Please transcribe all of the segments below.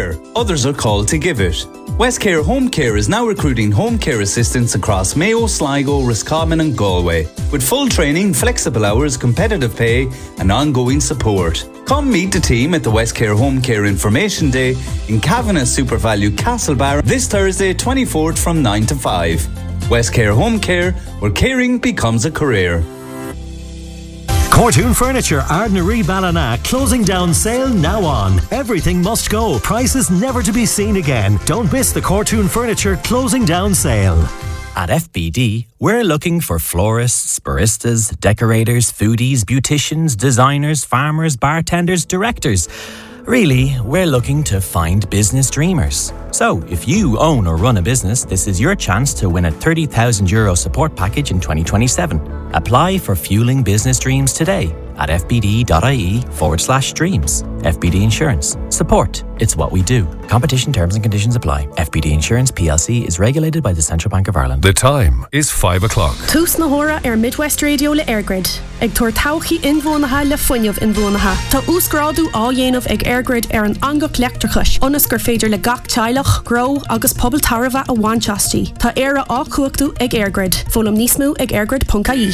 care, others are called to give it. Westcare Home Care is now recruiting home care assistants across Mayo, Sligo, Roscommon and Galway, with full training, flexible hours, competitive pay and ongoing support. Come meet the team at the Westcare Home Care Information Day in Kavanagh SuperValue Castlebar this Thursday 24th from 9 to 5. Westcare Home Care, where caring becomes a career. Cortoon Furniture, Ardnaree Ballina, closing down sale now on. Everything must go, prices never to be seen again. Don't miss the Cortoon Furniture closing down sale. At FBD, we're looking for florists, baristas, decorators, foodies, beauticians, designers, farmers, bartenders, directors. Really, we're looking to find business dreamers. So, if you own or run a business, this is your chance to win a €30,000 support package in 2027. Apply for Fueling Business Dreams today at fbd.ie/dreams. FBD Insurance. Support. It's what we do. Competition terms and conditions apply. FBD Insurance PLC is regulated by the Central Bank of Ireland. The time is 5 o'clock. Tús na hora Midwest Radio le Airgrid. Ag tuair tauchaí inbhuanaithe le fuinneamh inbhuanaithe. Tá úsgrádu á dhéanamh ag Airgrid an angach leachtarchais. Onas gur féidir le gach teilech, grow agus pobl tarafa a bhainteastí. Tá éire á cuachtú ag Airgrid. Fólam nísmú ag airgrid.ie.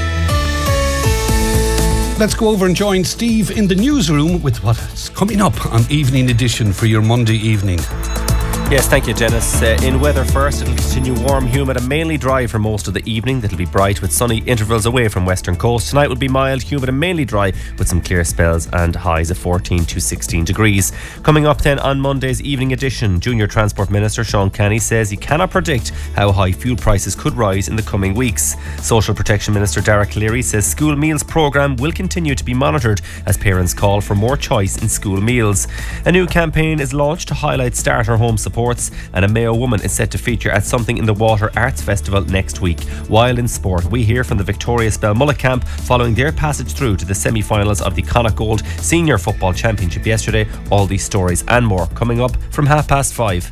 Let's go over and join Steve in the newsroom with what's coming up on Evening Edition for your Monday evening. Yes, thank you, Dennis. In weather first, it'll continue warm, humid and mainly dry for most of the evening. It'll be bright with sunny intervals away from western coast. Tonight will be mild, humid and mainly dry with some clear spells and highs of 14 to 16 degrees. Coming up then on Monday's Evening Edition, Junior Transport Minister Sean Kenny says he cannot predict how high fuel prices could rise in the coming weeks. Social Protection Minister Derek Cleary says school meals programme will continue to be monitored as parents call for more choice in school meals. A new campaign is launched to highlight starter home support, and a Mayo woman is set to feature at Something in the Water Arts Festival next week. While in sport, we hear from the Victoria Spell Mullet Camp following their passage through to the semi-finals of the Connacht Gold Senior Football Championship yesterday. All these stories and more coming up from 5:30.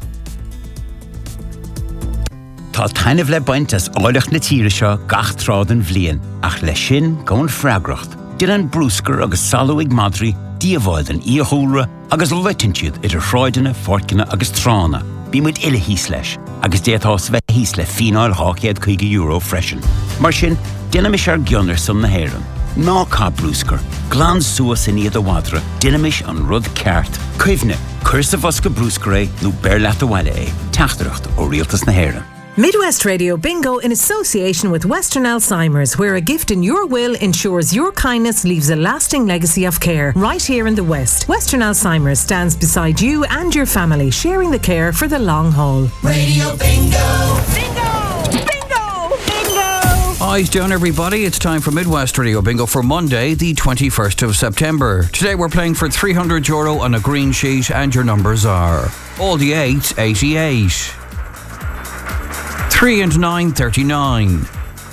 Tá tainmh le baint as áileach na tíre seo gach trádan bhliain, ach le sin gón freagracht. Dir an brúscar agus salú ag madri, díomháid an íothúra agus leitinciad idir shráideanna, forcanna agus trána. Bí muid ile hís leis, agus déatás bheith hís le fínáil €50 freisin. Mar sin, dynamish ar gionnar son na héireann. Ná cá brúscar, glán suas in iad a wadra, dynamish an rud ceart. Cuimhne, cursa fosca brúscar é, nó bearlaat a bhaile é, teachtareacht ó rialtas na héireann. Midwest Radio Bingo in association with Western Alzheimer's, where a gift in your will ensures your kindness leaves a lasting legacy of care right here in the West. Western Alzheimer's stands beside you and your family, sharing the care for the long haul. Radio Bingo! Bingo! Bingo! Bingo! Eyes down, everybody. It's time for Midwest Radio Bingo for Monday, the 21st of September. Today we're playing for €300 on a green sheet, and your numbers are all the 8s, 88. 3 and 9, 39.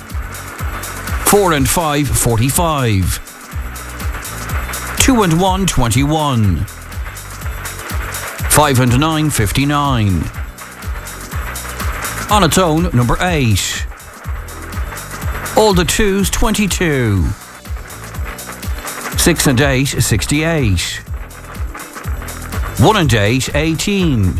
4 and 5, 45. 2 and 1, 21. 5 and 9, 59. On its own, number 8. All the 2s, 22. 6 and 8, 68. 1 and 8, 18.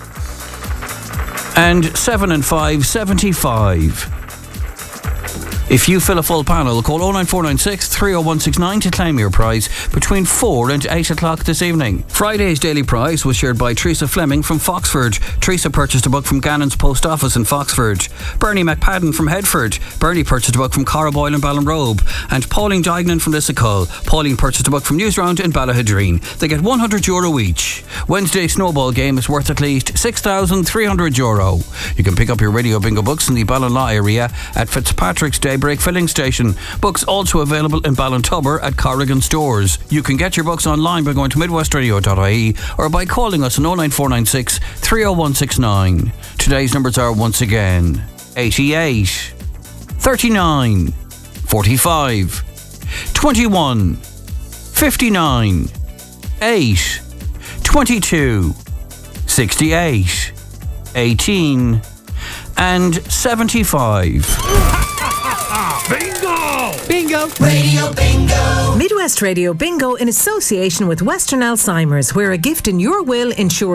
And 7 and 5, 75. If you fill a full panel, call 09496 30169 to claim your prize between 4 and 8 o'clock this evening. Friday's daily prize was shared by Teresa Fleming from Foxford. Teresa purchased a book from Gannon's Post Office in Foxford. Bernie McPadden from Headford. Bernie purchased a book from Carraboyle in Ballinrobe. And Pauline Dignan from Lissacull. Pauline purchased a book from Newsround in Ballahadreen. They get €100 each. Wednesday's snowball game is worth at least €6,300. You can pick up your Radio Bingo books in the Ballinlaw area at Fitzpatrick's Daybreak Filling Station. Books also available in Ballintubber at Corrigan Stores. You can get your books online by going to midwestradio.ie or by calling us on 09496 30169. Today's numbers are once again 88, 39, 45, 21, 59, 8, 22, 68, 18 and 75. Bingo! Bingo! Radio Bingo! Midwest Radio Bingo in association with Western Alzheimer's, where a gift in your will ensures